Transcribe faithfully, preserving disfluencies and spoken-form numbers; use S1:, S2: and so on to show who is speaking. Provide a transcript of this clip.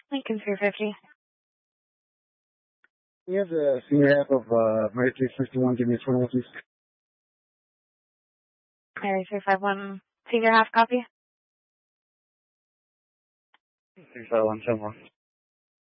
S1: Lincoln three fifty.
S2: We have the senior half of uh, Mary three fifty-one. Give me a twenty-one, please.
S1: Mary three five one. Senior half copy.
S2: three five one, seven one.